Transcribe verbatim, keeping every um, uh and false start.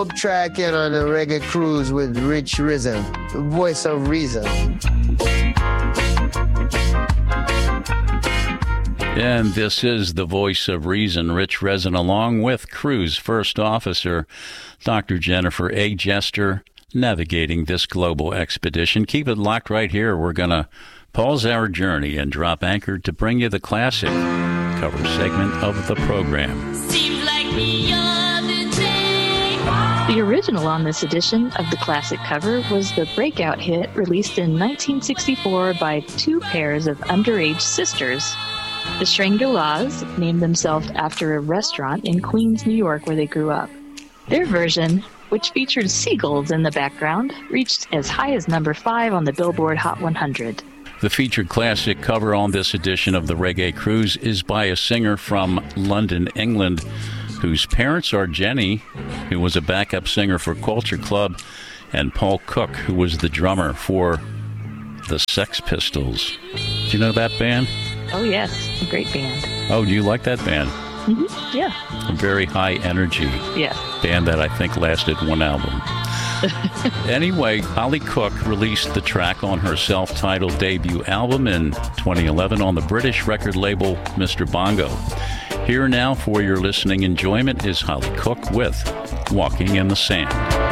Tracking on the Reggae Cruise with Rich Risen, the voice of reason. And this is the voice of reason, Rich Resin, along with Cruise First Officer Doctor Jennifer A. Jester, navigating this global expedition. Keep it locked right here. We're going to pause our journey and drop anchor to bring you the classic cover segment of the program. Seems like the other day. The original on this edition of the classic cover was the breakout hit released in nineteen sixty-four by two pairs of underage sisters. The Shangri-Las named themselves after a restaurant in Queens, New York, where they grew up. Their version, which featured seagulls in the background, reached as high as number five on the Billboard Hot one hundred. The featured classic cover on this edition of the Reggae Cruise is by a singer from London, England, whose parents are Jenny, who was a backup singer for Culture Club, and Paul Cook, who was the drummer for the Sex Pistols. Do you know that band? Oh, yes. A great band. Oh, do you like that band? Mm-hmm. Yeah. A very high energy Yeah. band that I think lasted one album. Anyway, Holly Cook released the track on her self-titled debut album in twenty eleven on the British record label Mister Bongo. Here now for your listening enjoyment is Holly Cook with Walking in the Sand.